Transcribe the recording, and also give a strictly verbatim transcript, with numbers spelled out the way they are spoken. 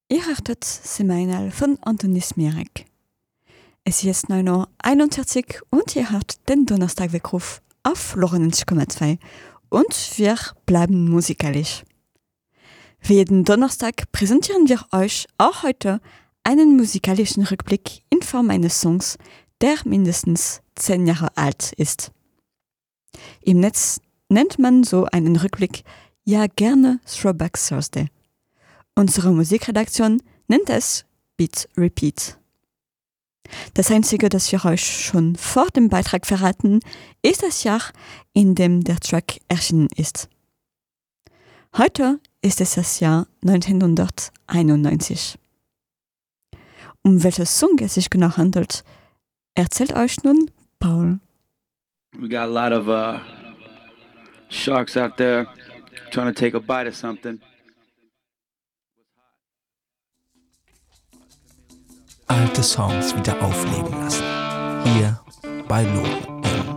Ihr hörtet Seminal von Antonis Mirek. Es ist neun Uhr einundvierzig und ihr hört den Donnerstagweckruf auf neunundneunzig Komma zwei und wir bleiben musikalisch. Wie jeden Donnerstag präsentieren wir euch auch heute einen musikalischen Rückblick in Form eines Songs, der mindestens zehn Jahre alt ist. Im Netz nennt man so einen Rückblick ja gerne Throwback Thursday. Unsere Musikredaktion nennt es Beat Repeat. Das Einzige, das wir euch schon vor dem Beitrag verraten, ist das Jahr, in dem der Track erschienen ist. Heute ist es das Jahr neunzehnhunderteinundneunzig. Um welches Song es sich genau handelt, erzählt euch nun Paul. We got a lot of uh, sharks out there trying to take a bite of something. Alte Songs wieder aufleben lassen. Hier bei Lore.